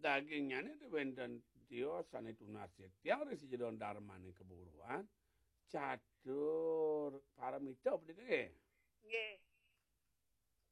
dagingnya ini wenten tio sane tunasit yang resi jedon darmane keburuan catur paramita apa dike Nggih.